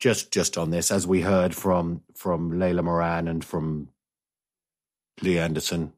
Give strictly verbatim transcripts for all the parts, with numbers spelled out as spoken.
just just on this, as we heard from from Layla Moran and from Lee Anderson.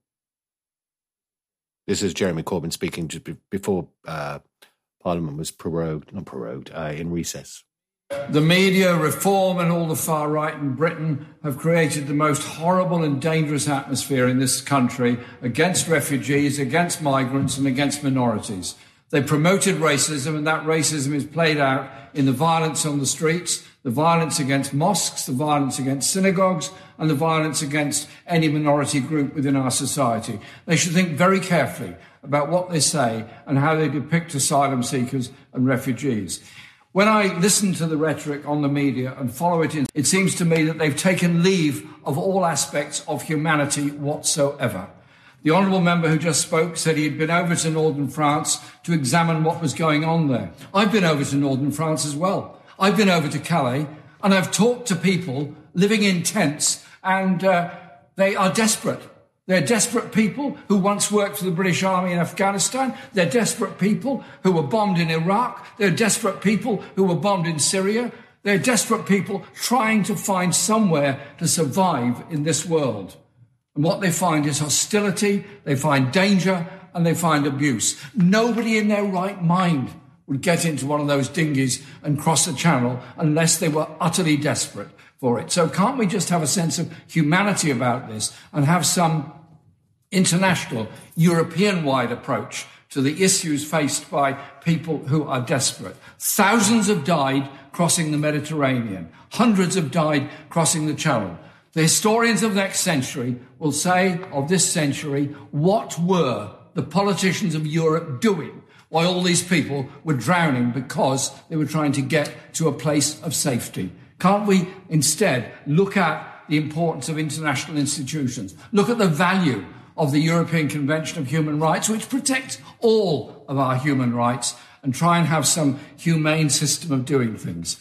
This is Jeremy Corbyn speaking just before uh, Parliament was prorogued, not prorogued, uh, in recess. The media, reform and all the far right in Britain have created the most horrible and dangerous atmosphere in this country against refugees, against migrants and against minorities. They promoted racism, and that racism is played out in the violence on the streets, the violence against mosques, the violence against synagogues, and the violence against any minority group within our society. They should think very carefully about what they say and how they depict asylum seekers and refugees. When I listen to the rhetoric on the media and follow it in, it seems to me that they've taken leave of all aspects of humanity whatsoever. The honourable member who just spoke said he had been over to northern France to examine what was going on there. I've been over to northern France as well. I've been over to Calais, and I've talked to people living in tents, and uh, they are desperate. They're desperate people who once worked for the British Army in Afghanistan. They're desperate people who were bombed in Iraq. They're desperate people who were bombed in Syria. They're desperate people trying to find somewhere to survive in this world. And what they find is hostility, they find danger, and they find abuse. Nobody in their right mind would get into one of those dinghies and cross the channel unless they were utterly desperate for it. So can't we just have a sense of humanity about this and have some international, European-wide approach to the issues faced by people who are desperate? Thousands have died crossing the Mediterranean. Hundreds have died crossing the Channel. The historians of next century will say of this century, what were the politicians of Europe doing while all these people were drowning because they were trying to get to a place of safety? Can't we instead look at the importance of international institutions, look at the value of the European Convention of Human Rights, which protects all of our human rights, and try and have some humane system of doing things?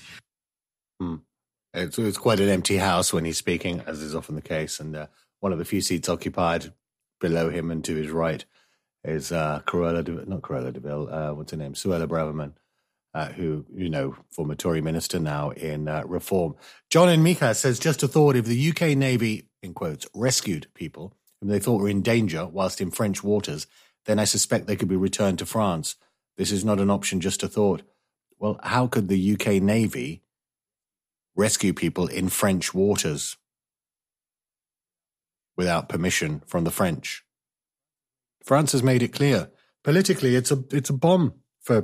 Hmm. It's, it's quite an empty house when he's speaking, as is often the case, and uh, one of the few seats occupied below him and to his right is uh, Cruella, de, not Cruella de Vil, uh, what's her name, Suella Braverman, uh, who, you know, former Tory minister, now in uh, Reform. John in Mika says, just a thought, if the U K Navy, in quotes, rescued people whom they thought were in danger whilst in French waters, then I suspect they could be returned to France. This is not an option, just a thought. Well, how could the U K Navy rescue people in French waters without permission from the French? France has made it clear. Politically, it's a it's a bomb for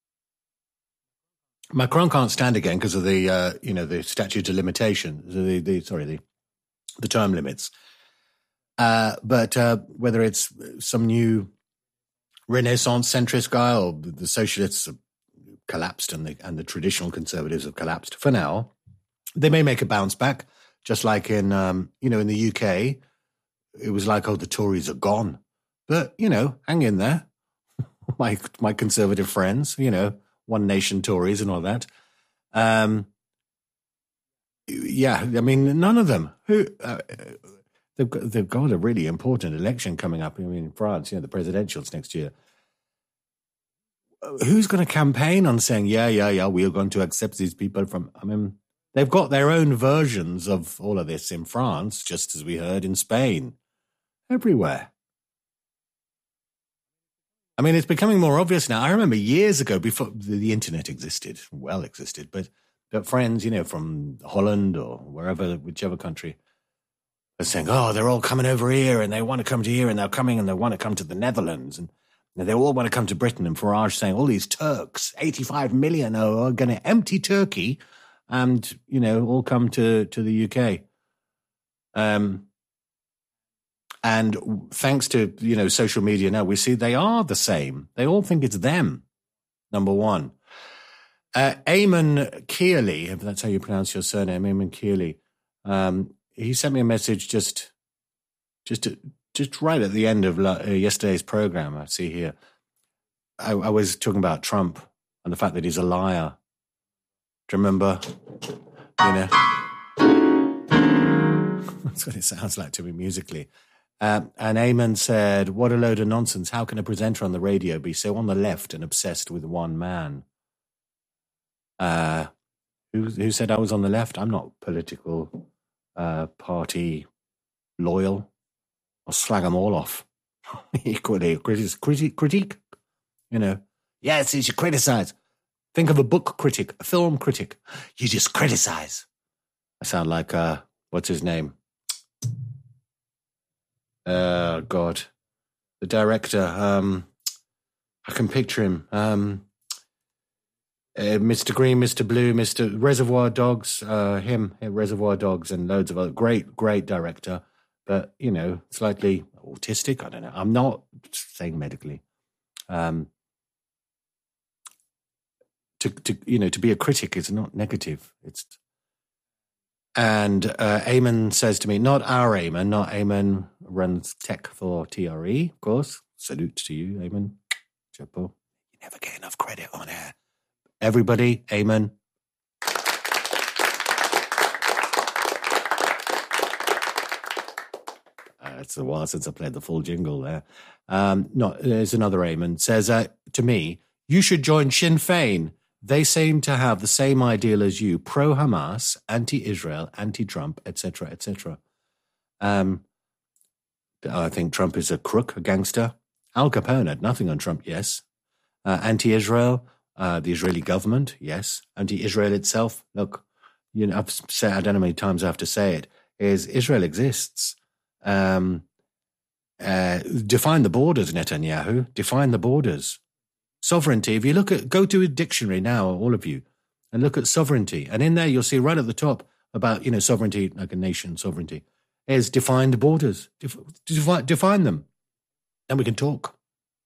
Macron. Can't stand again because of the uh, you know the statute of limitations, the, the sorry the the term limits. Uh, but uh, whether it's some new Renaissance centrist guy or the socialists have collapsed and the and the traditional conservatives have collapsed for now, they may make a bounce back. Just like in um, you know in the U K, it was like, oh, the Tories are gone. But, you know, hang in there. my my conservative friends, you know, One Nation Tories and all that. Um, yeah, I mean, none of them. Who uh, they've got, they've got a really important election coming up. I mean, in France, you know, the presidentials next year. Who's going to campaign on saying, yeah, yeah, yeah, we're going to accept these people from? I mean, they've got their own versions of all of this in France, just as we heard in Spain, everywhere. I mean, it's becoming more obvious now. I remember years ago, before the internet existed, well existed, but, but friends, you know, from Holland or wherever, whichever country, are saying, oh, they're all coming over here and they want to come to here and they're coming and they want to come to the Netherlands and they all want to come to Britain. And Farage saying, all these Turks, eighty-five million are going to empty Turkey and, you know, all come to, to the U K. Um, And thanks to, you know, social media now, we see they are the same. They all think it's them, number one. Uh, Eamon Kearley, if that's how you pronounce your surname, Eamon Kearley, um, he sent me a message just just, to, just right at the end of uh, yesterday's program, I see here. I, I was talking about Trump and the fact that he's a liar. Do you remember? You know, that's what it sounds like to me musically. Um, and Eamon said, what a load of nonsense. How can a presenter on the radio be so on the left and obsessed with one man? Uh, Who, who said I was on the left? I'm not political uh, party loyal. I'll slag them all off equally. Critic, critique, critique, you know. Yes, you should criticize. Think of a book critic, a film critic. You just criticize. I sound like, uh, what's his name? Uh, God. The director. Um, I can picture him. Um, uh, Mister Green, Mister Blue, Mister Reservoir Dogs. Uh, him, Reservoir Dogs, and loads of other. Great, great director. But, you know, slightly autistic. I don't know. I'm not saying medically. Um, to, to, you know, to be a critic is not negative. It's, and uh, Eamon says to me, not our Eamon, not Eamon runs tech for T R E, of course. Salute to you, Eamon. Chapeau. You never get enough credit on air. Everybody, Eamon. Uh, it's a while since I played the full jingle there. Um, no, there's another Eamon. Says uh, to me, you should join Sinn Féin. They seem to have the same ideal as you, pro-Hamas, anti-Israel, anti-Trump, et cetera, et cetera. Um, I think Trump is a crook, a gangster. Al Capone had nothing on Trump, yes. Uh, anti-Israel, uh, the Israeli government, yes. Anti-Israel itself, look, you know, I've said, I don't know how many times I have to say it, is Israel exists. Um, uh, define the borders, Netanyahu. Define the borders. Sovereignty, if you look at, go to a dictionary now, all of you, and look at sovereignty. And in there, you'll see right at the top about, you know, sovereignty, like a nation sovereignty, is defined borders. Def, defi, define them. And we can talk.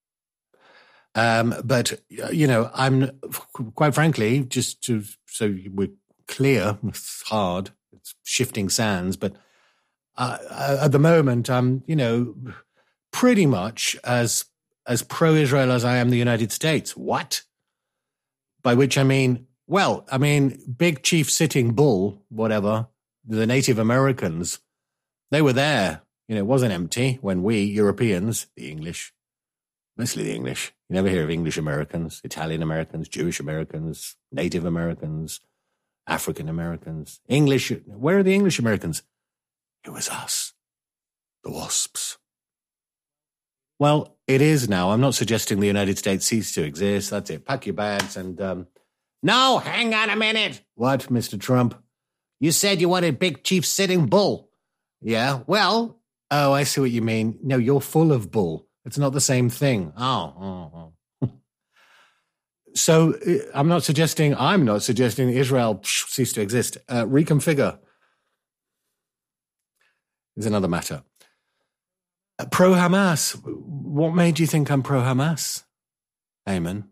Um, but, you know, I'm, quite frankly, just to, so we're clear, it's hard, it's shifting sands, but uh, at the moment, I'm, you know, pretty much as as pro-Israel as I am the United States. What? By which I mean, well, I mean, big chief sitting bull, whatever, the Native Americans, they were there. You know, it wasn't empty when we, Europeans, the English, mostly the English, you never hear of English Americans, Italian Americans, Jewish Americans, Native Americans, African Americans, English. Where are the English Americans? It was us, the WASPs. Well, it is now. I'm not suggesting the United States cease to exist. That's it. Pack your bags and... Um, no, hang on a minute. What, Mister Trump? You said you wanted big chief sitting bull. Yeah, well... Oh, I see what you mean. No, you're full of bull. It's not the same thing. Oh, oh, oh. So I'm not suggesting... I'm not suggesting Israel psh, cease to exist. Uh, reconfigure is another matter. Pro-Hamas. What made you think I'm pro-Hamas, Eamon?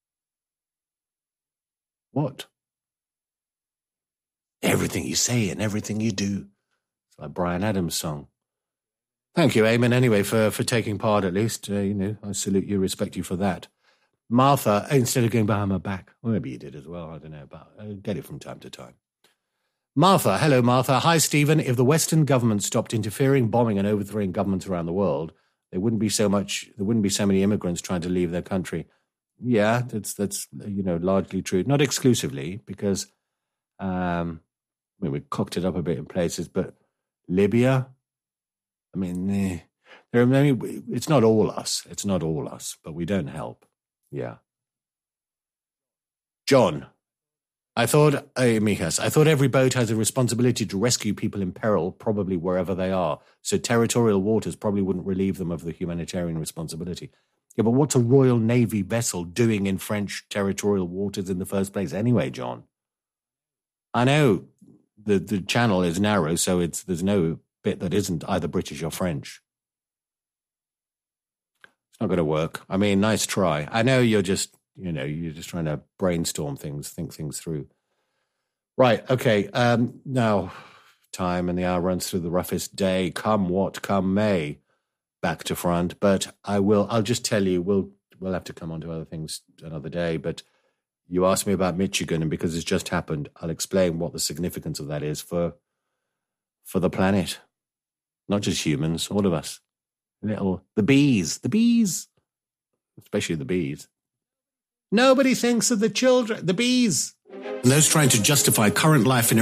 What? Everything you say and everything you do. It's like Bryan Adams' song. Thank you, Eamon, anyway, for, for taking part at least. Uh, you know, I salute you, respect you for that. Martha, instead of going behind my back, well, maybe you did as well, I don't know, but I get it from time to time. Martha, hello, Martha. Hi, Stephen. If the Western government stopped interfering, bombing, and overthrowing governments around the world, there wouldn't be so much. There wouldn't be so many immigrants trying to leave their country. Yeah, that's that's you know largely true, not exclusively, because um, I mean we cocked it up a bit in places, but Libya. I mean, eh, there are many. It's not all us. It's not all us, but we don't help. Yeah, John. I thought, uh, Mikas, I thought every boat has a responsibility to rescue people in peril, probably wherever they are. So territorial waters probably wouldn't relieve them of the humanitarian responsibility. Yeah, but what's a Royal Navy vessel doing in French territorial waters in the first place anyway, John? I know the, the channel is narrow, so it's there's no bit that isn't either British or French. It's not going to work. I mean, nice try. I know you're just... You know, you're just trying to brainstorm things, think things through. Right, okay. Um, now, time and the hour runs through the roughest day. Come what, come may, back to front. But I will, I'll just tell you, we'll we'll have to come on to other things another day. But you asked me about Michigan, and because it's just happened, I'll explain what the significance of that is for for the planet. Not just humans, all of us. Little, the bees, the bees, especially the bees. Nobody thinks of the children, the bees. And those trying to justify current life in